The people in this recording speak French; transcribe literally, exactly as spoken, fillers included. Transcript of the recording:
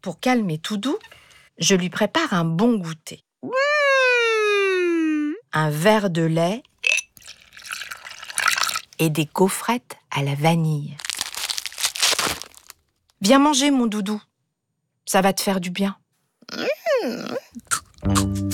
pour calmer Toudou, je lui prépare un bon goûter. Un verre de lait et des gaufrettes à la vanille. Viens manger, mon doudou. Ça va te faire du bien.